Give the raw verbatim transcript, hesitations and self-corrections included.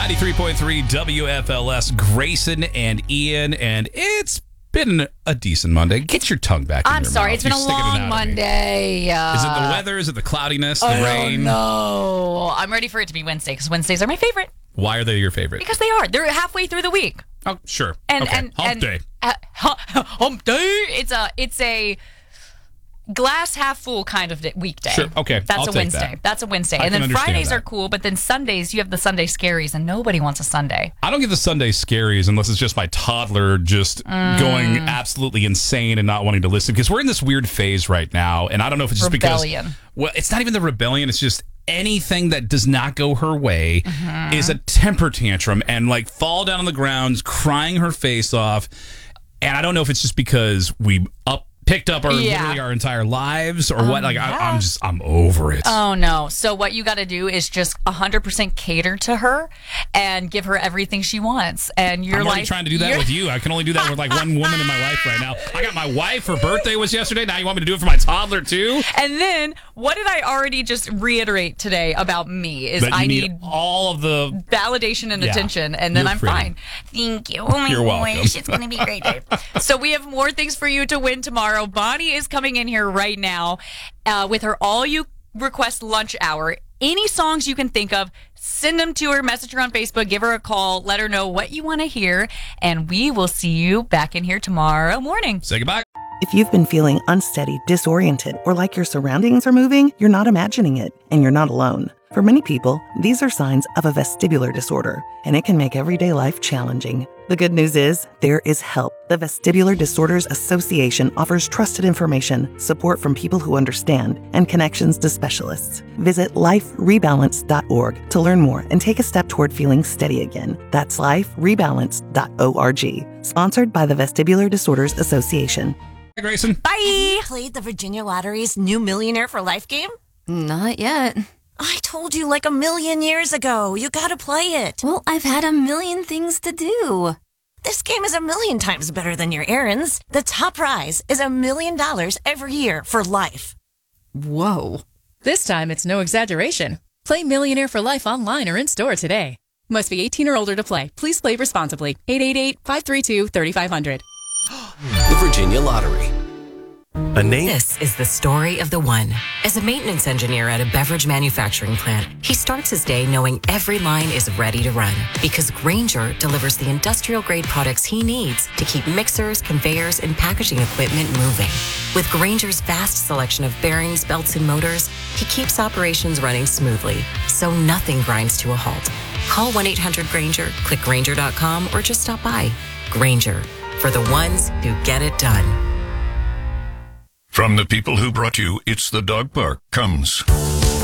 ninety-three point three W F L S, Grayson and Ian, and it's been a decent Monday. Get your tongue back in I'm your sorry, mouth. it's been You're a sticking it long out at me. Monday. Uh, Is it the weather? Is it the cloudiness? The I rain? don't know. I'm ready for it to be Wednesday because Wednesdays are my favorite. Why are they your favorite? Because they are. They're halfway through the week. Oh, sure. And okay. and Hump and, day. Uh, hump day. It's a it's a glass half full kind of weekday. Sure. Okay. That's I'll a take Wednesday. that. That's a Wednesday. I And can then understand Fridays that. are cool, but then Sundays you have the Sunday scaries, and nobody wants a Sunday. I don't get the Sunday scaries unless it's just my toddler just Mm. going absolutely insane and not wanting to listen. Because we're in this weird phase right now, and I don't know if it's just Rebellion. because... Well, it's not even the rebellion. It's just anything that does not go her way Mm-hmm. is a temper tantrum and like fall down on the ground, crying her face off. And I don't know if it's just because we up picked up our Yeah. literally our entire lives or what. Like yeah. I, I'm just I'm over it. Oh no. So what you got to do is just one hundred percent cater to her and give her everything she wants. And you're I'm already like trying to do that you're- with you. I can only do that with like one woman in my life right now. I got my wife. Her birthday was yesterday. Now you want me to do it for my toddler too? And then what did I already just reiterate today about me is That you I need, need all of the. validation and Yeah. attention, and then You're I'm pretty. fine. Thank you. Oh my You're welcome. gosh, it's going to be a great day. So we have more things for you to win tomorrow. Bonnie is coming in here right now uh, with her all you request lunch hour. Any songs you can think of, send them to her, message her on Facebook, give her a call, let her know what you want to hear, and we will see you back in here tomorrow morning. Say goodbye. If you've been feeling unsteady, disoriented, or like your surroundings are moving, you're not imagining it, and you're not alone. For many people, these are signs of a vestibular disorder, and it can make everyday life challenging. The good news is, there is help. The Vestibular Disorders Association offers trusted information, support from people who understand, and connections to specialists. Visit life rebalance dot org to learn more and take a step toward feeling steady again. That's life rebalance dot org. Sponsored by the Vestibular Disorders Association. Hi, Grayson. Bye! Played the Virginia Lottery's new Millionaire for Life game? Not yet. I told you like a million years ago. You gotta play it. Well, I've had a million things to do. This game is a million times better than your errands. The top prize is a million dollars every year for life. Whoa. This time, it's no exaggeration. Play Millionaire for Life online or in-store today. Must be eighteen or older to play. Please play responsibly. eight eight eight, five three two, three five zero zero. The Virginia Lottery. A name. This is the story of the one. As a maintenance engineer at a beverage manufacturing plant, he starts his day knowing every line is ready to run because Grainger delivers the industrial-grade products he needs to keep mixers, conveyors, and packaging equipment moving. With Grainger's vast selection of bearings, belts, and motors, he keeps operations running smoothly, so nothing grinds to a halt. Call one eight hundred Grainger, click Grainger dot com, or just stop by. Grainger, for the ones who get it done. From the people who brought you It's the Dog Park comes